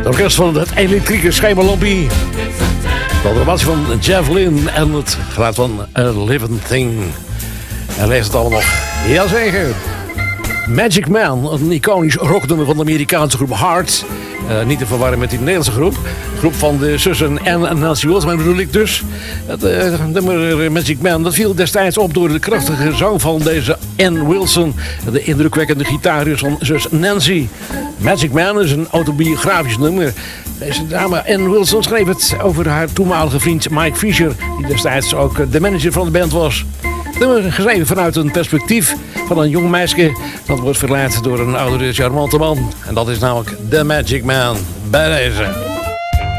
orkest van het elektrieke schemerlampie. De automatie van Jeff Lynne en het geluid van A Living Thing. En leest het allemaal nog. Jazeker. Magic Man, een iconisch rocknummer van de Amerikaanse groep Heart. Niet te verwarren met die Nederlandse groep. Groep van de zussen Ann en Nancy Wilson, bedoel ik dus. Het nummer Magic Man, dat viel destijds op door de krachtige zang van deze Ann Wilson. De indrukwekkende gitaarriff van zus Nancy. Magic Man is een autobiografisch nummer. Deze dame Ann Wilson schreef het over haar toenmalige vriend Mike Fisher, die destijds ook de manager van de band was. Het nummer geschreven vanuit een perspectief van een jong meisje dat wordt verleid door een oudere charmante man. En dat is namelijk The Magic Man bij deze.